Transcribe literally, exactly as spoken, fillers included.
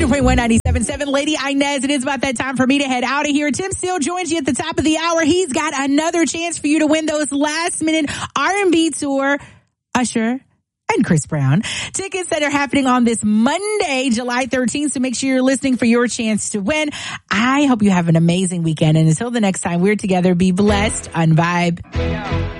hundred point one, ninety-seven point seven. Lady Inez, it is about that time for me to head out of here. Tim Steele joins you at the top of the hour. He's got another chance for you to win those last minute R and B tour. Usher and Chris Brown. Tickets that are happening on this Monday, July thirteenth. So make sure you're listening for your chance to win. I hope you have an amazing weekend. And until the next time we're together, be blessed on Vibe.